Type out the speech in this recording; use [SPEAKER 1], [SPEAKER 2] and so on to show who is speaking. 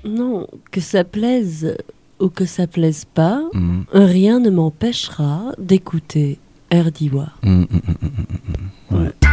[SPEAKER 1] Non, que ça plaise ou que ça plaise pas, rien ne m'empêchera d'écouter Erdiwa.
[SPEAKER 2] Ouais.